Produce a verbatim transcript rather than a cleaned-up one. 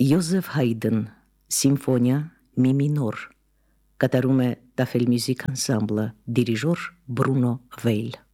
Յոզեֆ Հայդն, Սիմֆոնիա մի մինոր, կատարում է Տաֆել Մյուզիք Անսամբլը, դիրիժոր Բրունո Վեյլ։